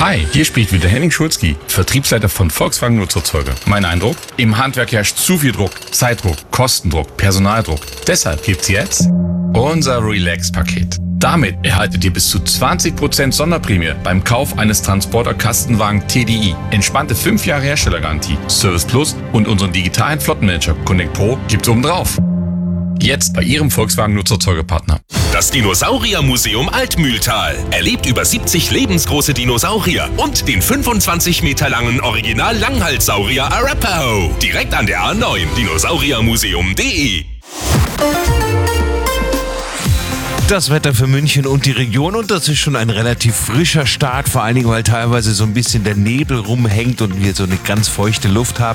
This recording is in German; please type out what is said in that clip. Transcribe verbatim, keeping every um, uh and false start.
Hi, hier spricht wieder Henning Schulzki, Vertriebsleiter von Volkswagen Nutzerzeuger. Mein Eindruck? Im Handwerk herrscht zu viel Druck, Zeitdruck, Kostendruck, Personaldruck. Deshalb gibt's jetzt unser Relax-Paket. Damit erhaltet ihr bis zu zwanzig Prozent Sonderprämie beim Kauf eines Transporter-Kastenwagen T D I. Entspannte fünf Jahre Herstellergarantie, Service Plus und unseren digitalen Flottenmanager Connect Pro gibt's obendrauf. Jetzt bei Ihrem Volkswagen Nutzerzeugerpartner. Das Dinosauriermuseum Altmühltal erlebt über siebzig lebensgroße Dinosaurier und den fünfundzwanzig Meter langen Original-Langhalssaurier Arapaho. Direkt an der A neun, dinosauriermuseum punkt de. Das Wetter für München und die Region, und das ist schon ein relativ frischer Start, vor allen Dingen, weil teilweise so ein bisschen der Nebel rumhängt und wir so eine ganz feuchte Luft haben.